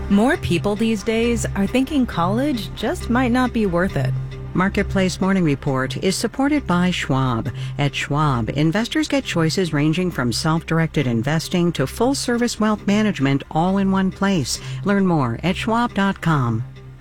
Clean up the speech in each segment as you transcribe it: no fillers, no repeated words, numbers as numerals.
More people these days are thinking college just might not be worth it. Marketplace Morning Report is supported by Schwab. At Schwab, investors get choices ranging from self-directed investing to full-service wealth management all in one place. Learn more at schwab.com.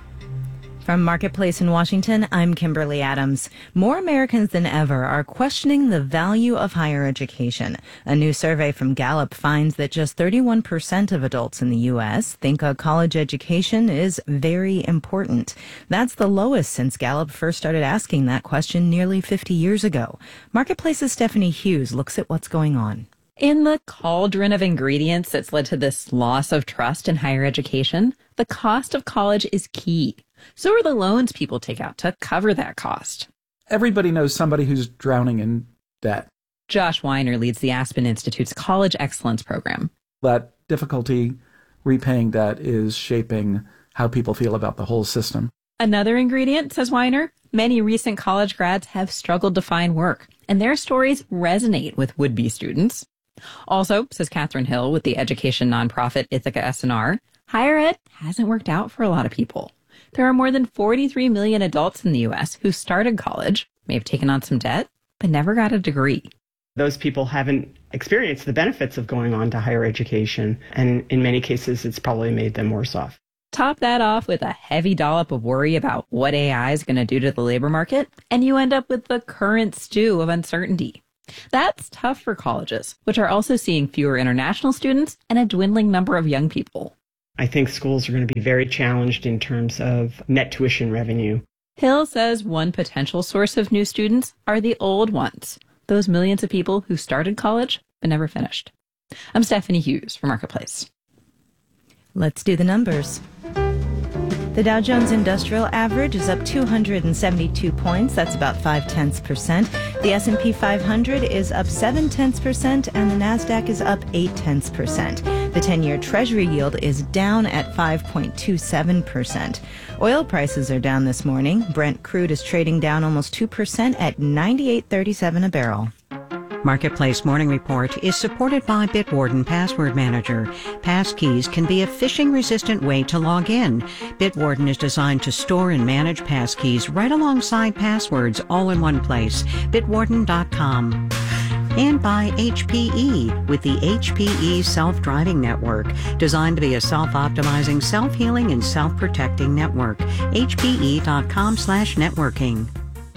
From Marketplace in Washington, I'm Kimberly Adams. More Americans than ever are questioning the value of higher education. A new survey from Gallup finds that just 31% of adults in the U.S. think a college education is very important. That's the lowest since Gallup first started asking that question nearly 50 years ago. Marketplace's Stephanie Hughes looks at what's going on. In the cauldron of ingredients that's led to this loss of trust in higher education, the cost of college is key. So are the loans people take out to cover that cost. Everybody knows somebody who's drowning in debt. Josh Weiner leads the Aspen Institute's College Excellence Program. That difficulty repaying debt is shaping how people feel about the whole system. Another ingredient, says Weiner, many recent college grads have struggled to find work, and their stories resonate with would-be students. Also, says Catherine Hill with the education nonprofit Ithaca S&R, higher ed hasn't worked out for a lot of people. There are more than 43 million adults in the U.S. who started college, may have taken on some debt, but never got a degree. Those people haven't experienced the benefits of going on to higher education, and in many cases, it's probably made them worse off. Top that off with a heavy dollop of worry about what AI is going to do to the labor market, and you end up with the current stew of uncertainty. That's tough for colleges, which are also seeing fewer international students and a dwindling number of young people. I think schools are going to be very challenged in terms of net tuition revenue. Hill says one potential source of new students are the old ones, those millions of people who started college but never finished. I'm Stephanie Hughes for Marketplace. Let's do the numbers. The Dow Jones Industrial Average is up 272 points. That's about 0.5%. The S&P 500 is up 0.7%, and the Nasdaq is up 0.8%. The 10-year Treasury yield is down at 5.27%. Oil prices are down this morning. Brent crude is trading down almost 2% at $98.37 a barrel. Marketplace Morning Report is supported by Bitwarden Password Manager. Passkeys can be a phishing-resistant way to log in. Bitwarden is designed to store and manage passkeys right alongside passwords all in one place. Bitwarden.com. And by HPE with the HPE Self-Driving Network, designed to be a self-optimizing, self-healing, and self-protecting network. HPE.com/networking.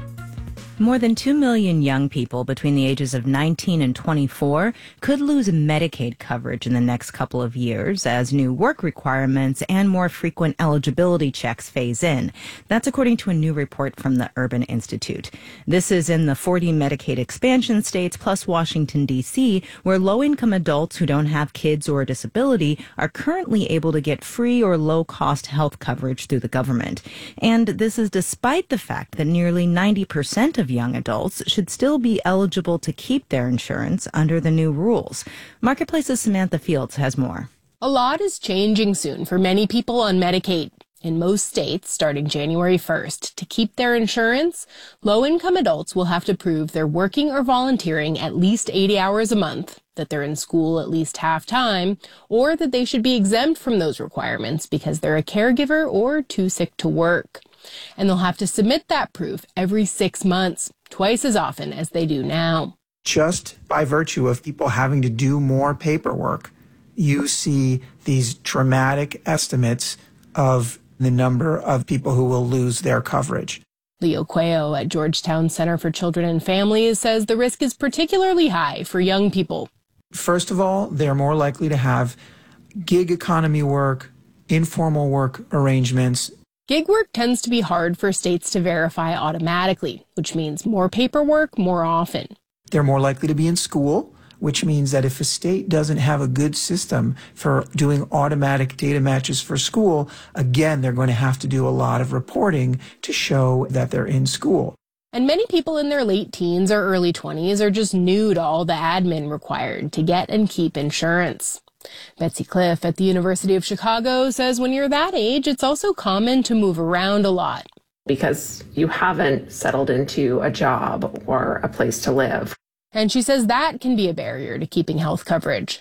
More than 2 million young people between the ages of 19 and 24 could lose Medicaid coverage in the next couple of years as new work requirements and more frequent eligibility checks phase in. That's according to a new report from the Urban Institute. This is in the 40 Medicaid expansion states plus Washington, D.C., where low-income adults who don't have kids or a disability are currently able to get free or low-cost health coverage through the government. And this is despite the fact that nearly 90% of young adults should still be eligible to keep their insurance under the new rules. Marketplace's Samantha Fields has more. A lot is changing soon for many people on Medicaid. In most states, starting January 1st, to keep their insurance, low-income adults will have to prove they're working or volunteering at least 80 hours a month, that they're in school at least half-time, or that they should be exempt from those requirements because they're a caregiver or too sick to work. And they'll have to submit that proof every 6 months, twice as often as they do now. Just by virtue of people having to do more paperwork, you see these dramatic estimates of the number of people who will lose their coverage. Leo Cuello at Georgetown Center for Children and Families says the risk is particularly high for young people. First of all, they're more likely to have gig economy work, informal work arrangements. Gig work tends to be hard for states to verify automatically, which means more paperwork more often. They're more likely to be in school, which means that if a state doesn't have a good system for doing automatic data matches for school, again, they're going to have to do a lot of reporting to show that they're in school. And many people in their late teens or early 20s are just new to all the admin required to get and keep insurance. Betsy Cliff at the University of Chicago says when you're that age, it's also common to move around a lot. Because you haven't settled into a job or a place to live. And she says that can be a barrier to keeping health coverage.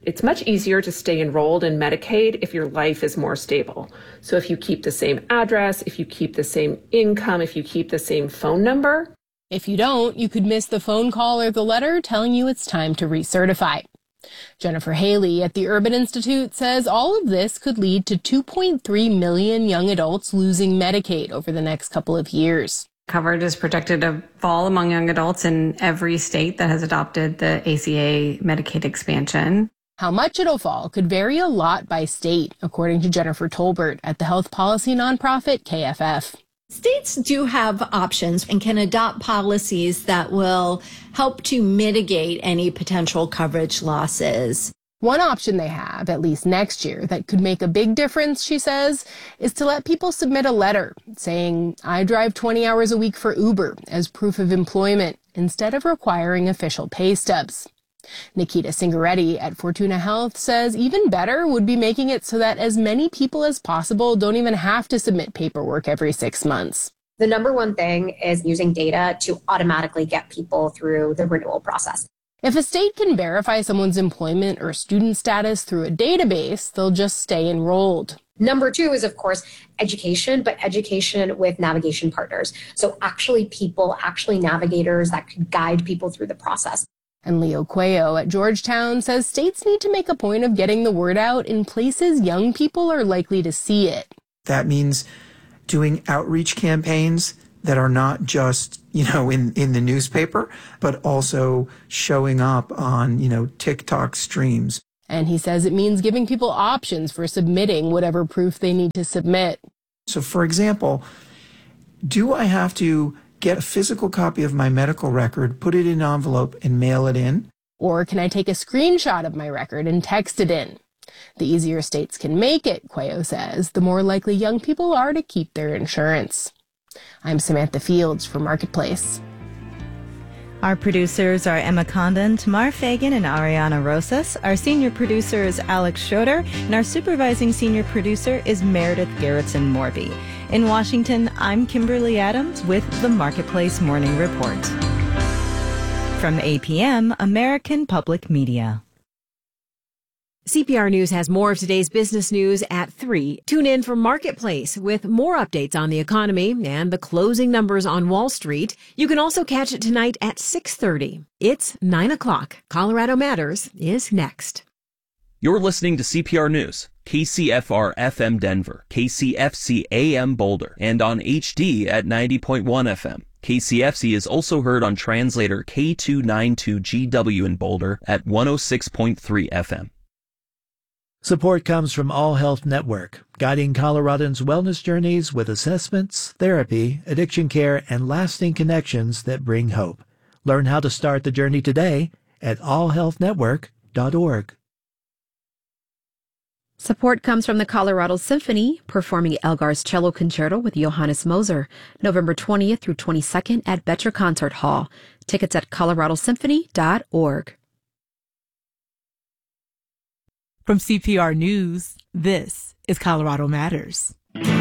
It's much easier to stay enrolled in Medicaid if your life is more stable. So if you keep the same address, if you keep the same income, if you keep the same phone number. If you don't, you could miss the phone call or the letter telling you it's time to recertify. Jennifer Haley at the Urban Institute says all of this could lead to 2.3 million young adults losing Medicaid over the next couple of years. Coverage is projected to fall among young adults in every state that has adopted the ACA Medicaid expansion. How much it'll fall could vary a lot by state, according to Jennifer Tolbert at the health policy nonprofit KFF. States do have options and can adopt policies that will help to mitigate any potential coverage losses. One option they have, at least next year, that could make a big difference, she says, is to let people submit a letter saying, I drive 20 hours a week for Uber as proof of employment, instead of requiring official pay stubs. Nikita Singaretti at Fortuna Health says even better would be making it so that as many people as possible don't even have to submit paperwork every 6 months. The number one thing is using data to automatically get people through the renewal process. If a state can verify someone's employment or student status through a database, they'll just stay enrolled. Number two is, of course, education, but education with navigation partners. So actually navigators that could guide people through the process. And Leo Cuello at Georgetown says states need to make a point of getting the word out in places young people are likely to see it. That means doing outreach campaigns that are not just, in the newspaper, but also showing up on, TikTok streams. And he says it means giving people options for submitting whatever proof they need to submit. So, for example, do I have to get a physical copy of my medical record, put it in an envelope, and mail it in? Or can I take a screenshot of my record and text it in? The easier states can make it, Cuello says, the more likely young people are to keep their insurance. I'm Samantha Fields for Marketplace. Our producers are Emma Condon, Tamar Fagan, and Ariana Rosas. Our senior producer is Alex Schroeder, and our supervising senior producer is Meredith Garrettson-Morby. In Washington, I'm Kimberly Adams with the Marketplace Morning Report. From APM, American Public Media. CPR News has more of today's business news at 3. Tune in for Marketplace with more updates on the economy and the closing numbers on Wall Street. You can also catch it tonight at 6:30. It's 9 o'clock. Colorado Matters is next. You're listening to CPR News, KCFR FM Denver, KCFC AM Boulder, and on HD at 90.1 FM. KCFC is also heard on translator K292GW in Boulder at 106.3 FM. Support comes from All Health Network, guiding Coloradans' wellness journeys with assessments, therapy, addiction care, and lasting connections that bring hope. Learn how to start the journey today at allhealthnetwork.org. Support comes from the Colorado Symphony, performing Elgar's Cello Concerto with Johannes Moser, November 20th through 22nd at Betcher Concert Hall. Tickets at coloradosymphony.org. From CPR News, this is Colorado Matters.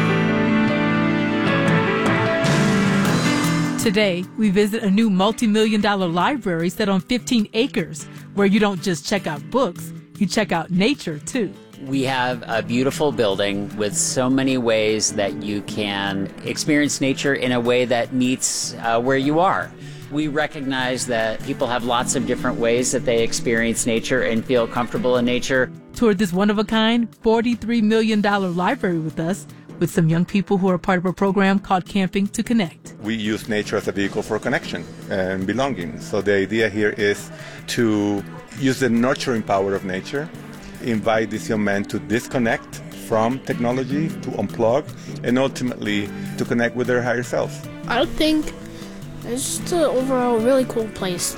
Today, we visit a new multi-million-dollar library set on 15 acres, where you don't just check out books, you check out nature, too. We have a beautiful building with so many ways that you can experience nature in a way that meets where you are. We recognize that people have lots of different ways that they experience nature and feel comfortable in nature. Toured this one-of-a-kind $43 million library with us, with some young people who are part of a program called Camping to Connect. We use nature as a vehicle for connection and belonging. So the idea here is to use the nurturing power of nature, invite these young men to disconnect from technology, to unplug, and ultimately to connect with their higher self. I think it's just an overall really cool place.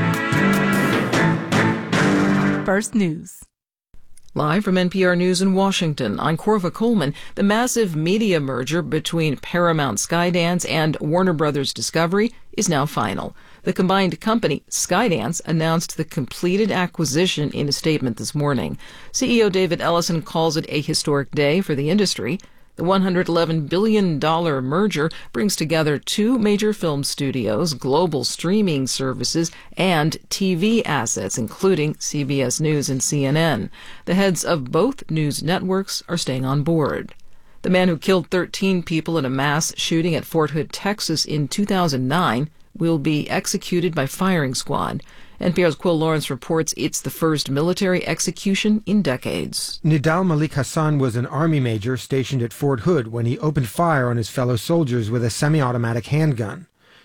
First News. Live from NPR News in Washington, I'm Corva Coleman. The massive media merger between Paramount Skydance and Warner Brothers Discovery is now final. The combined company, Skydance, announced the completed acquisition in a statement this morning. CEO David Ellison calls it a historic day for the industry. The $111 billion merger brings together two major film studios, global streaming services, and TV assets, including CBS News and CNN. The heads of both news networks are staying on board. The man who killed 13 people in a mass shooting at Fort Hood, Texas in 2009 will be executed by firing squad. NPR's Quill Lawrence reports it's the first military execution in decades. Nidal Malik Hassan was an Army major stationed at Fort Hood when he opened fire on his fellow soldiers with a semi-automatic handgun.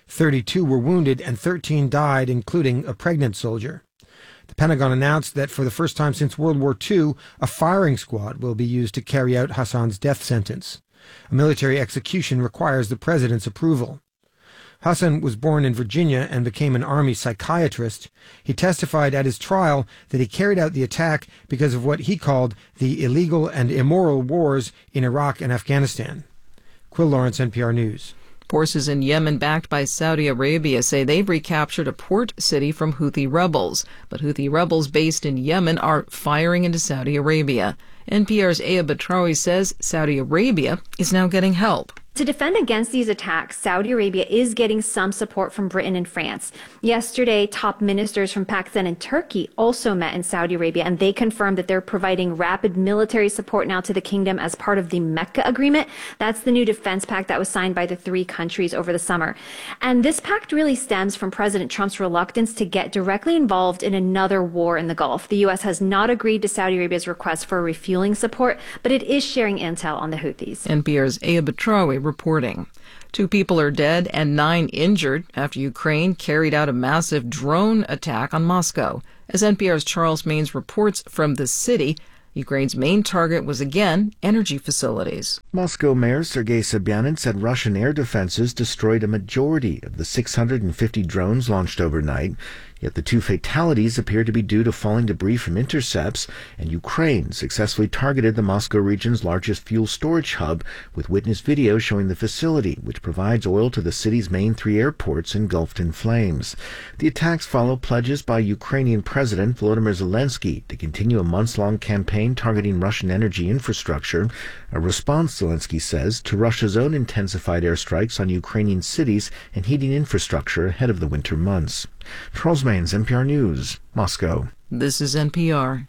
32 were wounded and 13 died, including a pregnant soldier. The Pentagon announced that for the first time since World War II, a firing squad will be used to carry out Hassan's death sentence. A military execution requires the president's approval. Hassan was born in Virginia and became an Army psychiatrist. He testified at his trial that he carried out the attack because of what he called the illegal and immoral wars in Iraq and Afghanistan. Quill Lawrence, NPR News. Forces in Yemen backed by Saudi Arabia say they've recaptured a port city from Houthi rebels. But Houthi rebels based in Yemen are firing into Saudi Arabia. NPR's Aya Batrawi says Saudi Arabia is now getting help. To defend against these attacks, Saudi Arabia is getting some support from Britain and France. Yesterday, top ministers from Pakistan and Turkey also met in Saudi Arabia, and they confirmed that they're providing rapid military support now to the kingdom as part of the Mecca Agreement. That's the new defense pact that was signed by the three countries over the summer. And this pact really stems from President Trump's reluctance to get directly involved in another war in the Gulf. The U.S. has not agreed to Saudi Arabia's request for refueling support, but it is sharing intel on the Houthis. NPR's Aya Batrawi reporting. 2 people are dead and 9 injured after Ukraine carried out a massive drone attack on Moscow. As NPR's Charles Maines reports from the city, Ukraine's main target was again energy facilities. Moscow Mayor Sergei Sobyanin said Russian air defenses destroyed a majority of the 650 drones launched overnight. Yet the 2 fatalities appear to be due to falling debris from intercepts, and Ukraine successfully targeted the Moscow region's largest fuel storage hub with witness video showing the facility, which provides oil to the city's main 3 airports, engulfed in flames. The attacks follow pledges by Ukrainian President Volodymyr Zelensky to continue a months-long campaign targeting Russian energy infrastructure, a response, Zelensky says, to Russia's own intensified airstrikes on Ukrainian cities and heating infrastructure ahead of the winter months. Charles Maines, NPR News, Moscow. This is NPR.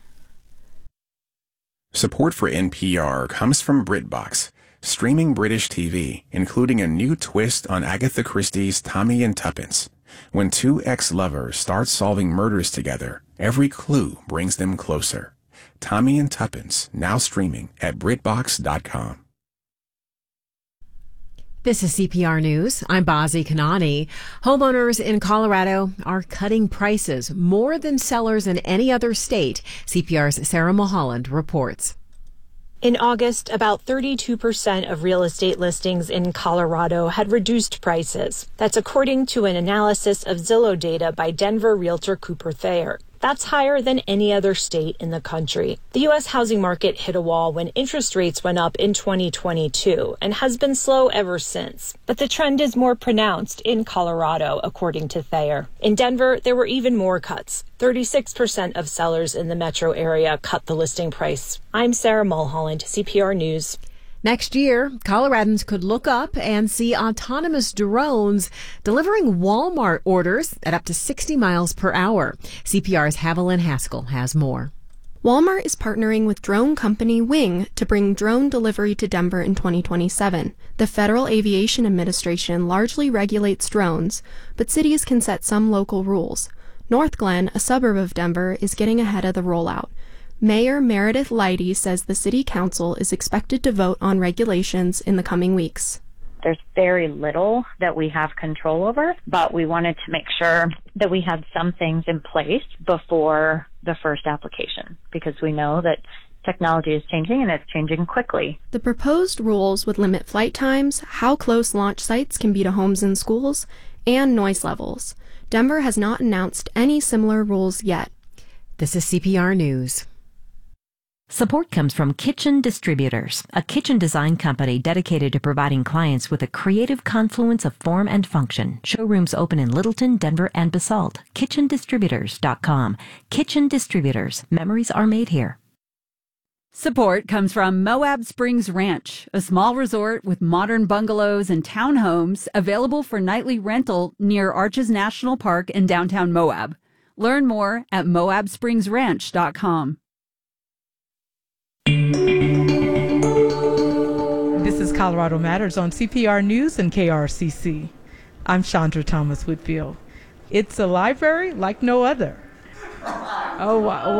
Support for NPR comes from BritBox, streaming British TV, including a new twist on Agatha Christie's Tommy and Tuppence. When 2 ex-lovers start solving murders together, every clue brings them closer. Tommy and Tuppence, now streaming at BritBox.com. This is CPR News. I'm Bazi Kanani. Homeowners in Colorado are cutting prices more than sellers in any other state. CPR's Sarah Mulholland reports. In August, about 32% of real estate listings in Colorado had reduced prices. That's according to an analysis of Zillow data by Denver realtor Cooper Thayer. That's higher than any other state in the country. The U.S. housing market hit a wall when interest rates went up in 2022 and has been slow ever since. But the trend is more pronounced in Colorado, according to Thayer. In Denver, there were even more cuts. 36% of sellers in the metro area cut the listing price. I'm Sarah Mulholland, CPR News. Next year, Coloradans could look up and see autonomous drones delivering Walmart orders at up to 60 miles per hour. CPR's Haviland Haskell has more. Walmart is partnering with drone company Wing to bring drone delivery to Denver in 2027. The Federal Aviation Administration largely regulates drones, but cities can set some local rules. North Glen, a suburb of Denver, is getting ahead of the rollout. Mayor Meredith Leidy says the city council is expected to vote on regulations in the coming weeks. There's very little that we have control over, but we wanted to make sure that we had some things in place before the first application, because we know that technology is changing and it's changing quickly. The proposed rules would limit flight times, how close launch sites can be to homes and schools, and noise levels. Denver has not announced any similar rules yet. This is CPR News. Support comes from Kitchen Distributors, a kitchen design company dedicated to providing clients with a creative confluence of form and function. Showrooms open in Littleton, Denver, and Basalt. KitchenDistributors.com. Kitchen Distributors. Memories are made here. Support comes from Moab Springs Ranch, a small resort with modern bungalows and townhomes available for nightly rental near Arches National Park in downtown Moab. Learn more at moabspringsranch.com. This is Colorado Matters on CPR News and KRCC. I'm Chandra Thomas Whitfield. It's a library like no other. Oh,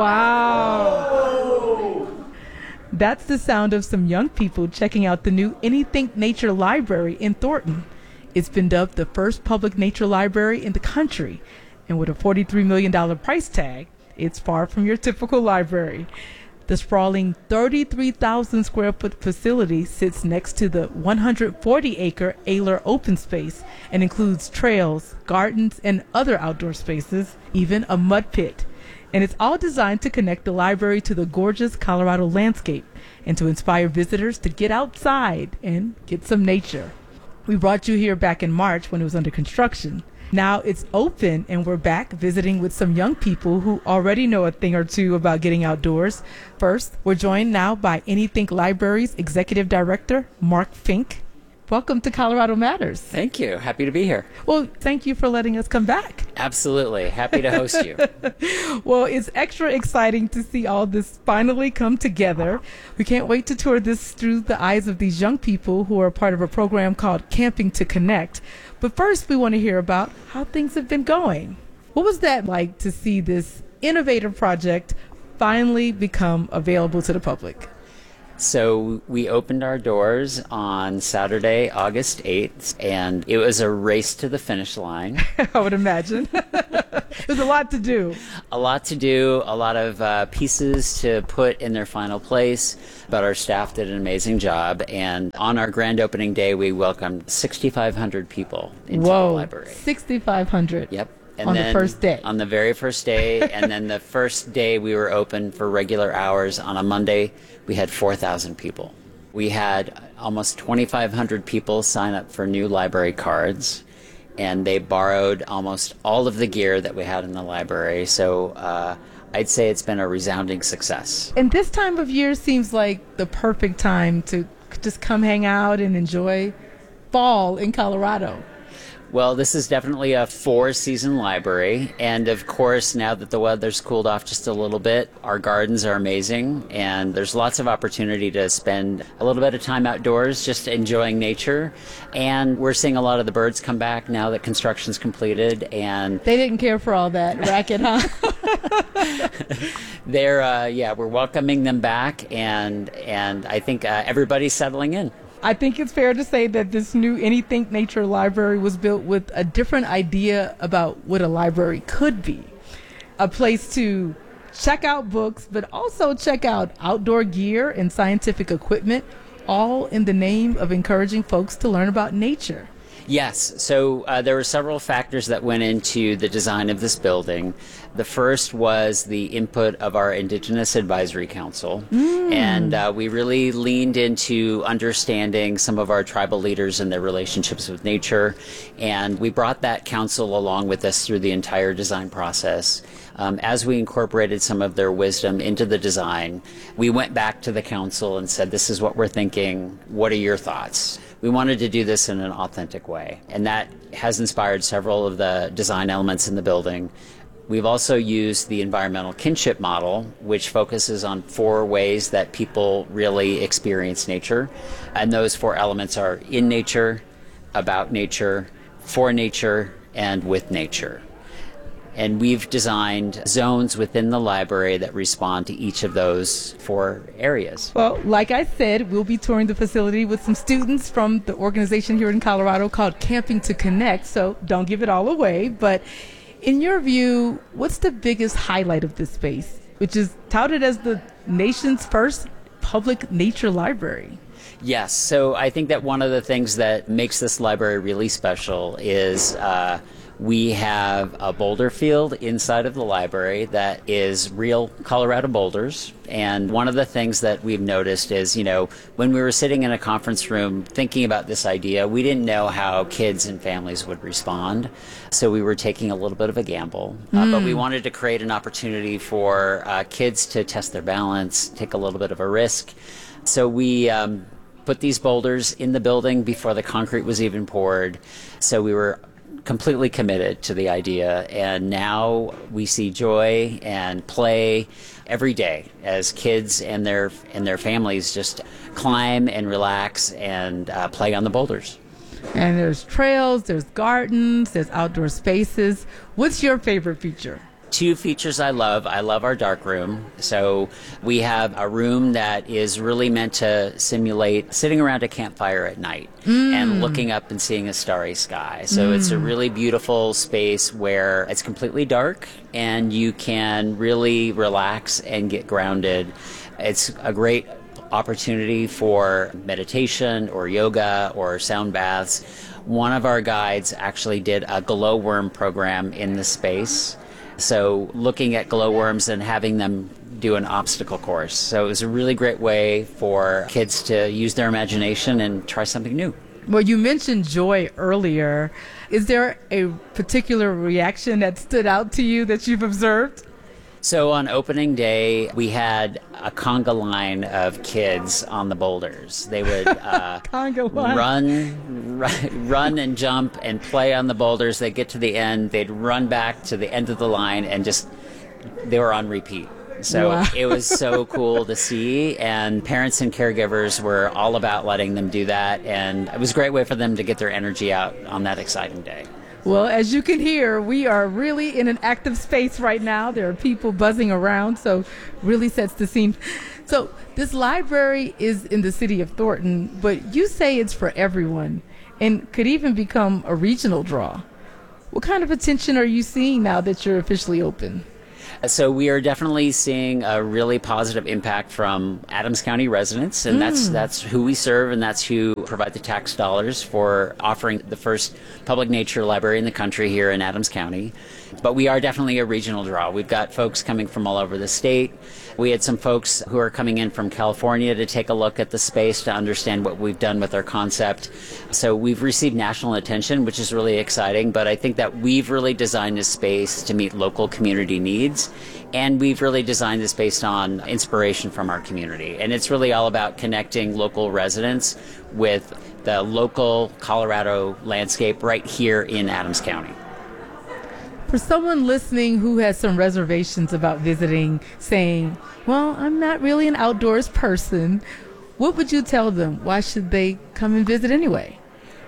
wow. That's the sound of some young people checking out the new Anythink Nature Library in Thornton. It's been dubbed the first public nature library in the country. And with a $43 million price tag, it's far from your typical library. The sprawling 33,000 square foot facility sits next to the 140-acre Ayler open space and includes trails, gardens, and other outdoor spaces, even a mud pit. And it's all designed to connect the library to the gorgeous Colorado landscape and to inspire visitors to get outside and get some nature. We brought you here back in March when it was under construction. Now it's open and we're back visiting with some young people who already know a thing or two about getting outdoors. First, we're joined now by Anythink Library's Executive Director, Mark Fink. Welcome to Colorado Matters. Thank you. Happy to be here. Well, thank you for letting us come back. Absolutely. Happy to host you. Well, it's extra exciting to see all this finally come together. We can't wait to tour this through the eyes of these young people who are part of a program called Camping to Connect. But first, we want to hear about how things have been going. What was that like to see this innovative project finally become available to the public? So we opened our doors on Saturday, August 8th, and it was a race to the finish line. I would imagine. There's a lot to do. A lot to do, a lot of pieces to put in their final place, but our staff did an amazing job. And on our grand opening day, we welcomed 6,500 people into the library. 6,500. Yep. And on the first day? On the very first day. And then the first day we were open for regular hours on a Monday, we had 4,000 people. We had almost 2,500 people sign up for new library cards, and they borrowed almost all of the gear that we had in the library. So I'd say it's been a resounding success. And this time of year seems like the perfect time to just come hang out and enjoy fall in Colorado. Well, this is definitely a 4-season library, and of course, now that the weather's cooled off just a little bit, our gardens are amazing, and there's lots of opportunity to spend a little bit of time outdoors just enjoying nature. And we're seeing a lot of the birds come back now that construction's completed, and they didn't care for all that racket, huh? We're welcoming them back, and I think everybody's settling in. I think it's fair to say that this new Anythink Nature Library was built with a different idea about what a library could be. A place to check out books, but also check out outdoor gear and scientific equipment, all in the name of encouraging folks to learn about nature. Yes, so there were several factors that went into the design of this building. The first was the input of our Indigenous Advisory Council, and we really leaned into understanding some of our tribal leaders and their relationships with nature, and we brought that council along with us through the entire design process. As we incorporated some of their wisdom into the design, we went back to the council and said, this is what we're thinking, what are your thoughts? We wanted to do this in an authentic way, and that has inspired several of the design elements in the building. We've also used the environmental kinship model, which focuses on 4 ways that people really experience nature, and those 4 elements are in nature, about nature, for nature, and with nature. And we've designed zones within the library that respond to each of those 4 areas. Well, like I said, we'll be touring the facility with some students from the organization here in Colorado called Camping to Connect, so don't give it all away. But in your view, what's the biggest highlight of this space, which is touted as the nation's first public nature library? Yes, so I think that one of the things that makes this library really special is We have a boulder field inside of the library that is real Colorado boulders. And one of the things that we've noticed is, when we were sitting in a conference room thinking about this idea, we didn't know how kids and families would respond. So we were taking a little bit of a gamble. But we wanted to create an opportunity for kids to test their balance, take a little bit of a risk. So we put these boulders in the building before the concrete was even poured. So we were completely committed to the idea, and now we see joy and play every day as kids and their families just climb and relax and play on the boulders. And there's trails, there's gardens, there's outdoor spaces. What's your favorite feature? Two features I love. I love our dark room. So we have a room that is really meant to simulate sitting around a campfire at night and looking up and seeing a starry sky. So it's a really beautiful space where it's completely dark and you can really relax and get grounded. It's a great opportunity for meditation or yoga or sound baths. One of our guides actually did a glowworm program in the space. So looking at glowworms and having them do an obstacle course. So it was a really great way for kids to use their imagination and try something new. Well, you mentioned joy earlier. Is there a particular reaction that stood out to you that you've observed? So on opening day, we had a conga line of kids on the boulders. They would run and jump and play on the boulders. They'd get to the end, they'd run back to the end of the line, and they were on repeat. So wow. It was so cool to see, and parents and caregivers were all about letting them do that, and it was a great way for them to get their energy out on that exciting day. Well, as you can hear, we are really in an active space right now. There are people buzzing around, so really sets the scene. So this library is in the city of Thornton, but you say it's for everyone and could even become a regional draw. What kind of attention are you seeing now that you're officially open? So we are definitely seeing a really positive impact from Adams County residents, and that's who we serve, and that's who provide the tax dollars for offering the first public nature library in the country here in Adams County. But we are definitely a regional draw. We've got folks coming from all over the state. We had some folks who are coming in from California to take a look at the space to understand what we've done with our concept. So we've received national attention, which is really exciting, but I think that we've really designed this space to meet local community needs, and we've really designed this based on inspiration from our community. And it's really all about connecting local residents with the local Colorado landscape right here in Adams County. For someone listening who has some reservations about visiting, saying, well, I'm not really an outdoors person, what would you tell them? Why should they come and visit anyway?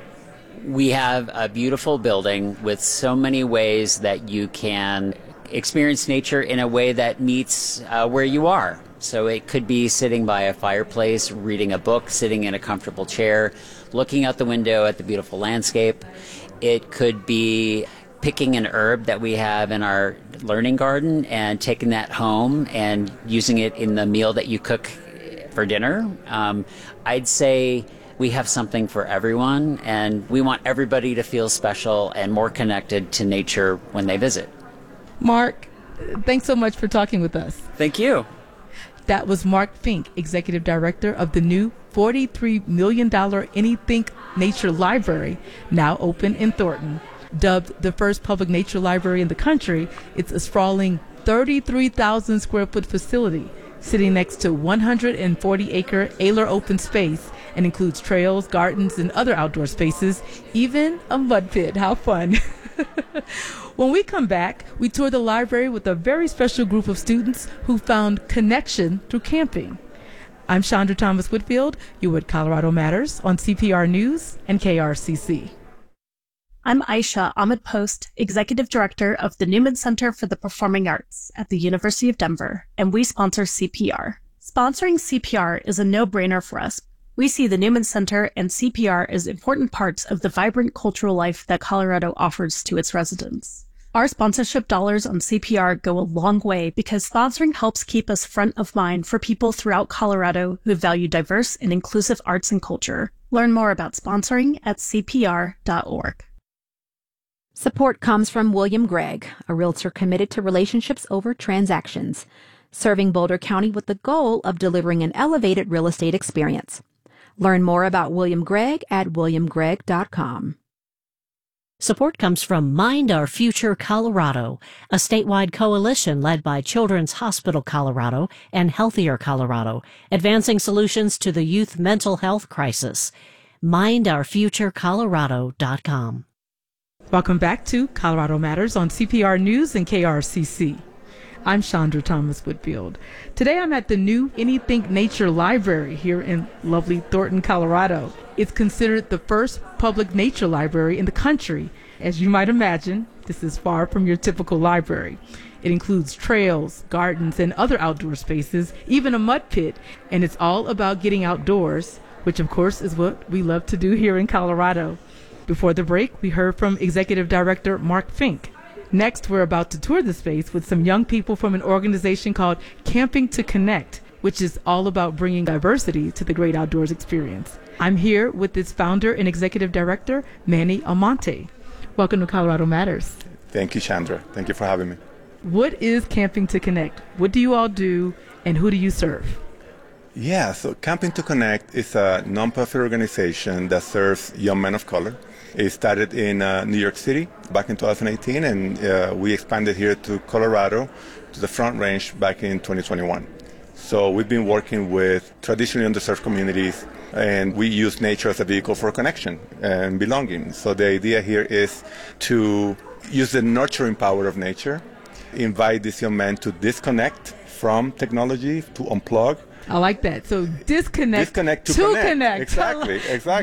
We have a beautiful building with so many ways that you can experience nature in a way that meets where you are. So it could be sitting by a fireplace, reading a book, sitting in a comfortable chair, looking out the window at the beautiful landscape. It could be picking an herb that we have in our learning garden and taking that home and using it in the meal that you cook for dinner. I'd say we have something for everyone, and we want everybody to feel special and more connected to nature when they visit. Mark, thanks so much for talking with us. Thank you. That was Mark Fink, Executive Director of the new $43 million Anythink Nature Library, now open in Thornton. Dubbed the first public nature library in the country, it's a sprawling 33,000 square foot facility sitting next to 140-acre Ayler open space and includes trails, gardens, and other outdoor spaces, even a mud pit. How fun. When we come back, we tour the library with a very special group of students who found connection through camping. I'm Chandra Thomas Whitfield. You're at Colorado Matters on CPR News and KRCC. I'm Aisha Ahmed Post, Executive Director of the Newman Center for the Performing Arts at the University of Denver, and we sponsor CPR. Sponsoring CPR is a no-brainer for us. We see the Newman Center and CPR as important parts of the vibrant cultural life that Colorado offers to its residents. Our sponsorship dollars on CPR go a long way because sponsoring helps keep us front of mind for people throughout Colorado who value diverse and inclusive arts and culture. Learn more about sponsoring at cpr.org. Support comes from William Gregg, a realtor committed to relationships over transactions, serving Boulder County with the goal of delivering an elevated real estate experience. Learn more about William Gregg at williamgregg.com. Support comes from Mind Our Future Colorado, a statewide coalition led by Children's Hospital Colorado and Healthier Colorado, advancing solutions to the youth mental health crisis. MindOurFutureColorado.com. Welcome back to Colorado Matters on CPR News and KRCC. I'm Chandra Thomas Whitfield. Today I'm at the new Anythink Nature Library here in lovely Thornton, Colorado. It's considered the first public nature library in the country. As you might imagine, this is far from your typical library. It includes trails, gardens, and other outdoor spaces, even a mud pit, and it's all about getting outdoors, which of course is what we love to do here in Colorado. Before the break, we heard from Executive Director Mark Fink. Next, we're about to tour the space with some young people from an organization called Camping to Connect, which is all about bringing diversity to the great outdoors experience. I'm here with its founder and executive director, Manny Almonte. Welcome to Colorado Matters. Thank you, Chandra. Thank you for having me. What is Camping to Connect? What do you all do, and who do you serve? Yeah, so Camping to Connect is a nonprofit organization that serves young men of color. It started in New York City back in 2018, and we expanded here to Colorado, to the Front Range back in 2021. So we've been working with traditionally underserved communities, and we use nature as a vehicle for connection and belonging. So the idea here is to use the nurturing power of nature, invite these young men to disconnect from technology, to unplug. I like that. So disconnect to connect. Exactly.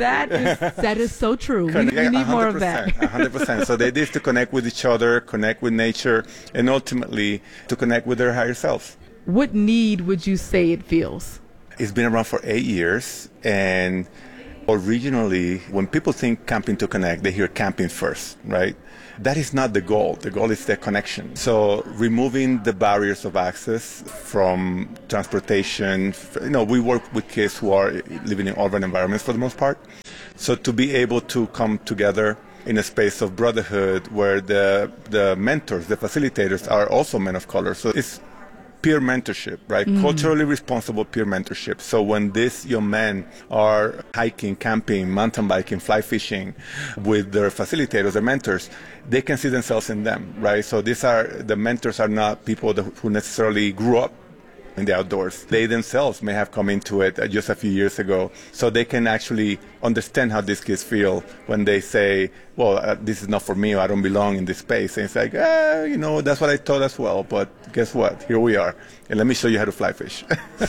That is so true. We need more of that. 100%. So the idea is to connect with each other, connect with nature, and ultimately to connect with their higher selves. What need would you say it feels? It's been around for 8 years, and originally, when people think Camping to Connect, they hear camping first, right? That is not the goal. The goal is the connection. So removing the barriers of access from transportation. We work with kids who are living in urban environments for the most part. So to be able to come together in a space of brotherhood where the mentors, the facilitators are also men of color. So it's peer mentorship, right? Culturally responsible peer mentorship. So when these young men are hiking, camping, mountain biking, fly fishing with their facilitators, their mentors, they can see themselves in them, right? So the mentors are not people who necessarily grew up in the outdoors. They themselves may have come into it just a few years ago, so they can actually understand how these kids feel when they say, well, this is not for me, or I don't belong in this space. And it's like, that's what I thought as well, but guess what? Here we are, and let me show you how to fly fish.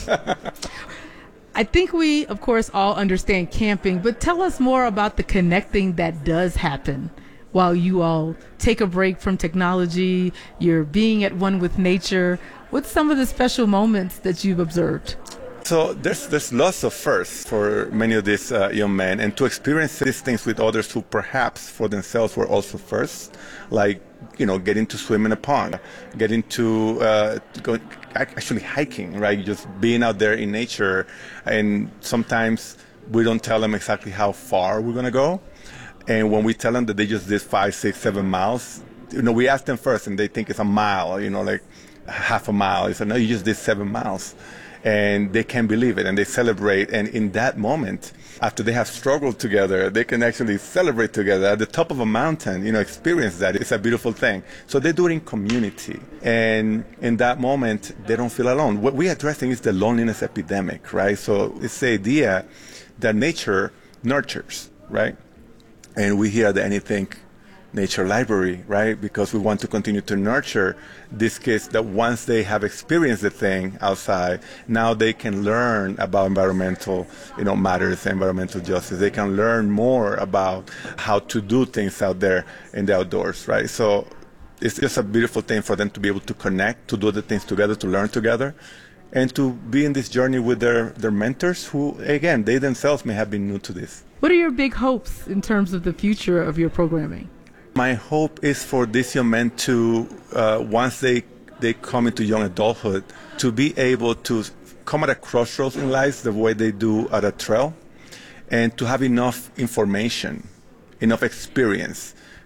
I think we, of course, all understand camping, but tell us more about the connecting that does happen while you all take a break from technology, you're being at one with nature. What's some of the special moments that you've observed? So there's lots of firsts for many of these young men, and to experience these things with others who perhaps for themselves were also firsts, like getting to swim in a pond, getting to go actually hiking, right? Just being out there in nature, and sometimes we don't tell them exactly how far we're gonna go, and when we tell them that they just did 5, 6, 7 miles, we ask them first, and they think it's a mile, like half a mile. It's no, you just did 7 miles. And they can't believe it, and they celebrate. And in that moment, after they have struggled together, they can actually celebrate together at the top of a mountain, experience that. It's a beautiful thing. So they do it in community. And in that moment, they don't feel alone. What we're addressing is the loneliness epidemic, right? So it's the idea that nature nurtures, right? And we hear the Anythink Nature Library, right? Because we want to continue to nurture these kids that once they have experienced the thing outside, now they can learn about environmental, matters, environmental justice. They can learn more about how to do things out there in the outdoors, right? So it's just a beautiful thing for them to be able to connect, to do the things together, to learn together, and to be in this journey with their mentors who, again, they themselves may have been new to this. What are your big hopes in terms of the future of your programming? My hope is for these young men to, once they come into young adulthood, to be able to come at a crossroads in life the way they do at a trail, and to have enough information, enough experience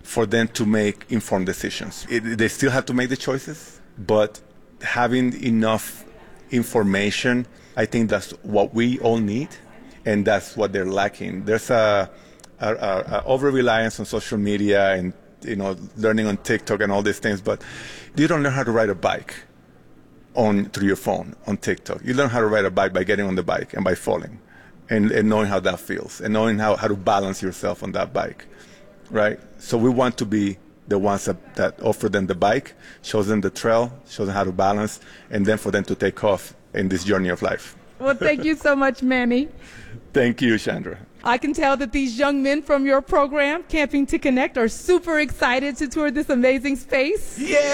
for them to make informed decisions. They still have to make the choices, but having enough information, I think that's what we all need, and that's what they're lacking. There's a over-reliance on social media and learning on TikTok and all these things, but you don't learn how to ride a bike through your phone on TikTok. You learn how to ride a bike by getting on the bike and by falling, and knowing how that feels, and knowing how to balance yourself on that bike, right? So we want to be the ones that offer them the bike, shows them the trail, shows them how to balance, and then for them to take off in this journey of life. Well, thank you so much, Manny. Thank you, Chandra. I can tell that these young men from your program, Camping to Connect, are super excited to tour this amazing space.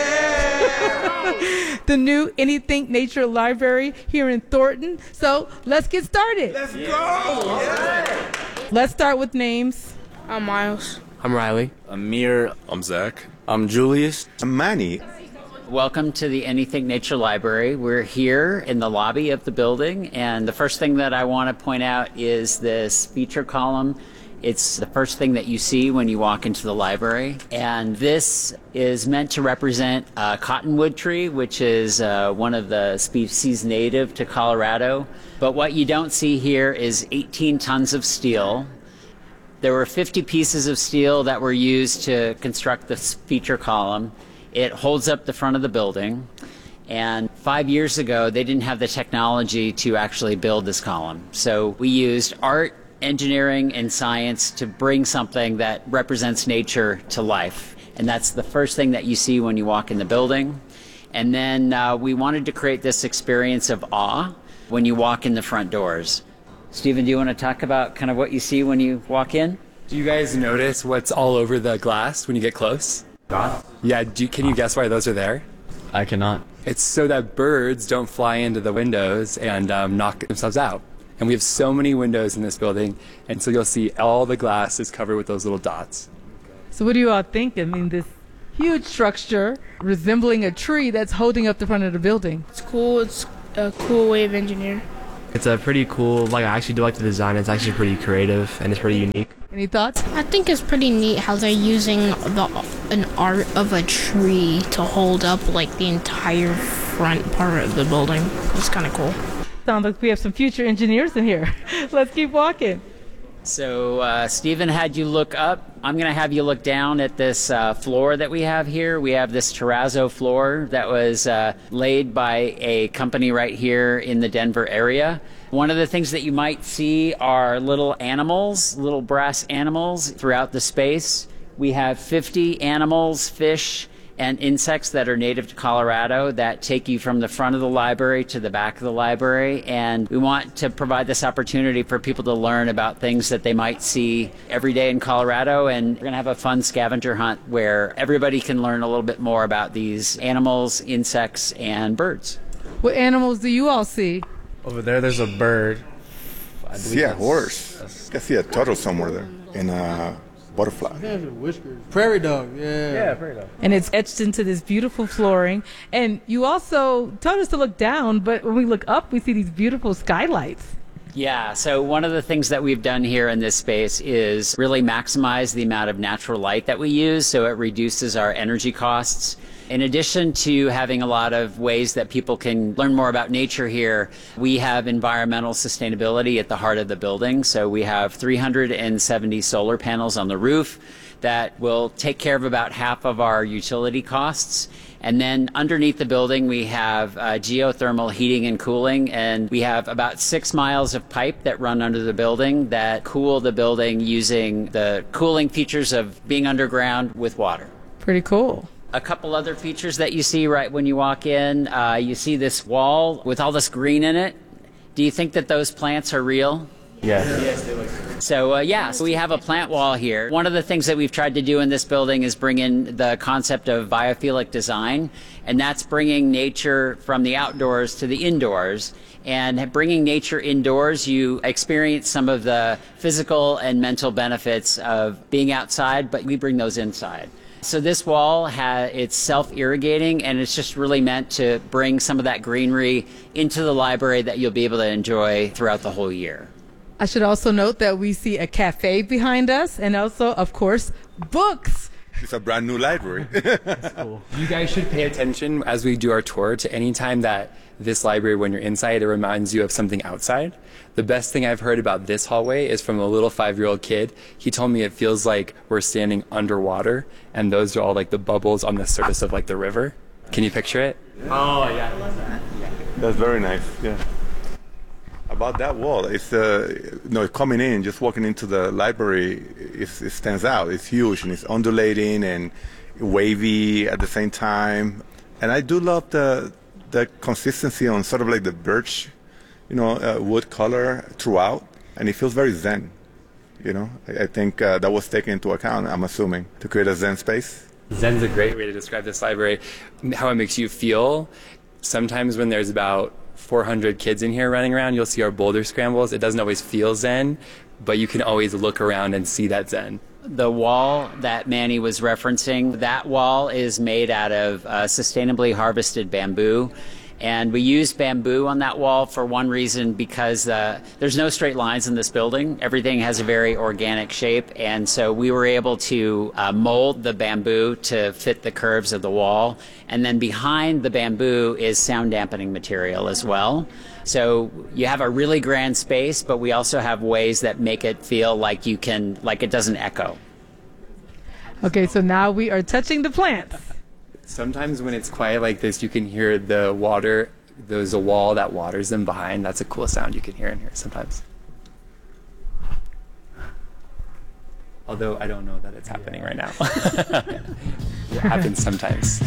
Yeah! The new Anythink Nature Library here in Thornton. So let's get started. Let's go! Yeah. Let's start with names. I'm Miles. I'm Riley. I'm Amir. I'm Zach. I'm Julius. I'm Manny. Welcome to the Anythink Nature Library. We're here in the lobby of the building, and the first thing that I want to point out is this feature column. It's the first thing that you see when you walk into the library, and this is meant to represent a cottonwood tree, which is one of the species native to Colorado. But what you don't see here is 18 tons of steel. There were 50 pieces of steel that were used to construct this feature column. It holds up the front of the building, and 5 years ago they didn't have the technology to actually build this column. So we used art, engineering, and science to bring something that represents nature to life. And that's the first thing that you see when you walk in the building. And then we wanted to create this experience of awe when you walk in the front doors. Stephen, do you want to talk about kind of what you see when you walk in? Do you guys notice what's all over the glass when you get close? Dots? Yeah, can you guess why those are there? I cannot. It's so that birds don't fly into the windows and knock themselves out. And we have so many windows in this building, and so you'll see all the glass is covered with those little dots. So what do you all think? I mean, this huge structure resembling a tree that's holding up the front of the building. It's cool. It's a cool way of engineering. It's a pretty cool, I actually do like the design. It's actually pretty creative, and it's pretty unique. Any thoughts? I think it's pretty neat how they're using an art of a tree to hold up the entire front part of the building. It's kind of cool. Sounds like we have some future engineers in here. Let's keep walking. So Stephen had you look up. I'm going to have you look down at this floor that we have here. We have this terrazzo floor that was laid by a company right here in the Denver area. One of the things that you might see are little animals, little brass animals throughout the space. We have 50 animals, fish, and insects that are native to Colorado that take you from the front of the library to the back of the library. And we want to provide this opportunity for people to learn about things that they might see every day in Colorado. And we're going to have a fun scavenger hunt where everybody can learn a little bit more about these animals, insects, and birds. What animals do you all see? Over there's a bird. I see a horse. I see a turtle somewhere there. And a butterfly. Prairie dog, yeah, prairie dog. And it's etched into this beautiful flooring. And you also told us to look down, but when we look up, we see these beautiful skylights. Yeah, so one of the things that we've done here in this space is really maximize the amount of natural light that we use, so it reduces our energy costs. In addition to having a lot of ways that people can learn more about nature here, we have environmental sustainability at the heart of the building. So we have 370 solar panels on the roof that will take care of about half of our utility costs. And then underneath the building, we have geothermal heating and cooling, and we have about 6 miles of pipe that run under the building that cool the building using the cooling features of being underground with water. Pretty cool. A couple other features that you see right when you walk in, you see this wall with all this green in it. Do you think that those plants are real? Yes, they look. So we have a plant wall here. One of the things that we've tried to do in this building is bring in the concept of biophilic design, and that's bringing nature from the outdoors to the indoors. And bringing nature indoors, you experience some of the physical and mental benefits of being outside, but we bring those inside. So this wall, it's self-irrigating, and it's just really meant to bring some of that greenery into the library that you'll be able to enjoy throughout the whole year. I should also note that we see a cafe behind us, and also, of course, books. It's a brand new library. That's cool. You guys should pay attention as we do our tour to any time that this library, when you're inside, it reminds you of something outside. The best thing I've heard about this hallway is from a little 5-year-old kid. He told me it feels like we're standing underwater, and those are all like the bubbles on the surface of like the river. Can you picture it? Oh, yeah. I love that. That's very nice, yeah. About that wall, it's coming in, just walking into the library, it stands out. It's huge and it's undulating and wavy at the same time. And I do love the consistency on sort of like the birch, wood color throughout, and it feels very zen. I think that was taken into account, I'm assuming, to create a zen space. Zen's a great way to describe this library. How it makes you feel. Sometimes when there's about 400 kids in here running around, you'll see our boulder scrambles. It doesn't always feel zen, but you can always look around and see that zen. The wall that Manny was referencing, that wall is made out of sustainably harvested bamboo. And we use bamboo on that wall for one reason, because there's no straight lines in this building. Everything has a very organic shape, and so we were able to mold the bamboo to fit the curves of the wall. And then behind the bamboo is sound dampening material as well. So you have a really grand space, but we also have ways that make it feel like it doesn't echo. Okay, so now we are touching the plants. Sometimes when it's quiet like this, you can hear the water. There's a wall that waters them behind. That's a cool sound you can hear in here sometimes. Although I don't know that it's happening right now. It happens sometimes.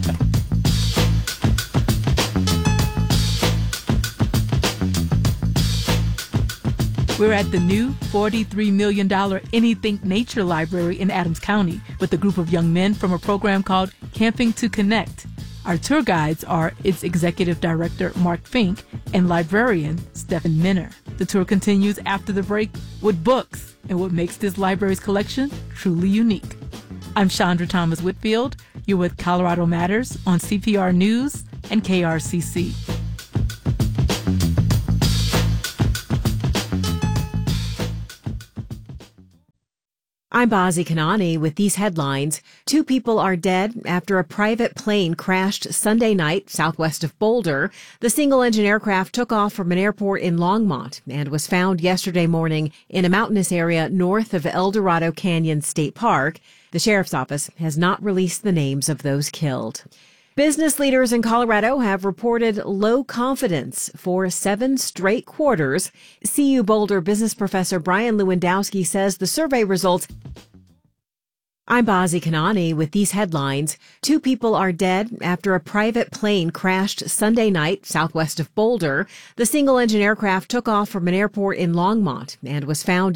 We're at the new $43 million Anythink Nature Library in Adams County with a group of young men from a program called Camping to Connect. Our tour guides are its executive director, Mark Fink, and librarian, Stephen Minner. The tour continues after the break with books and what makes this library's collection truly unique. I'm Chandra Thomas Whitfield. You're with Colorado Matters on CPR News and KRCC. I'm Bazi Kanani with these headlines. 2 people are dead after a private plane crashed Sunday night southwest of Boulder. The single-engine aircraft took off from an airport in Longmont and was found yesterday morning in a mountainous area north of El Dorado Canyon State Park. The sheriff's office has not released the names of those killed. Business leaders in Colorado have reported low confidence for 7 straight quarters. CU Boulder business professor Brian Lewandowski says the survey results. I'm Bazi Kanani with these headlines. 2 people are dead after a private plane crashed Sunday night southwest of Boulder. The single-engine aircraft took off from an airport in Longmont and was found